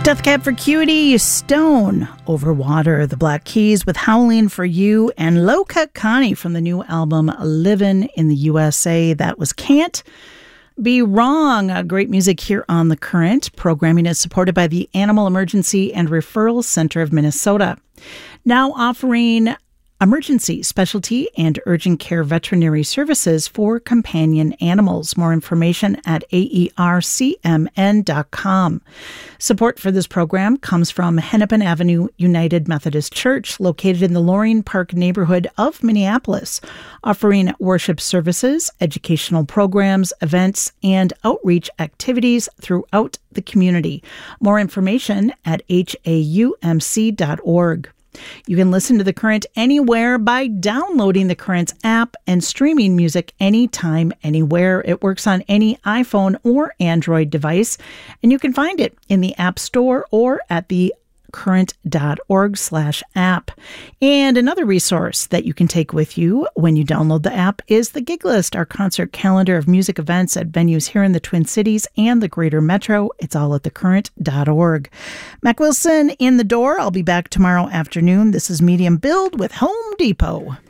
Death Cab for Cutie, Stone, Over Water, The Black Keys with Howling for You, and Low Cut Connie from the new album Livin' in the USA. That was Can't Be Wrong. Great music here on The Current. Programming is supported by the Animal Emergency and Referral Center of Minnesota. Now offering emergency, specialty, and urgent care veterinary services for companion animals. More information at aercmn.com. Support for this program comes from Hennepin Avenue United Methodist Church, located in the Loring Park neighborhood of Minneapolis, offering worship services, educational programs, events, and outreach activities throughout the community. More information at haumc.org. You can listen to The Current anywhere by downloading The Current's app and streaming music anytime, anywhere. It works on any iPhone or Android device, and you can find it in the App Store or at the current.org/app. And another resource that you can take with you when you download the app is the Gig List, our concert calendar of music events at venues here in the Twin Cities and the Greater Metro. It's all at thecurrent.org. Mac Wilson in the door. I'll be back tomorrow afternoon. This is Medium Build with Home Depot.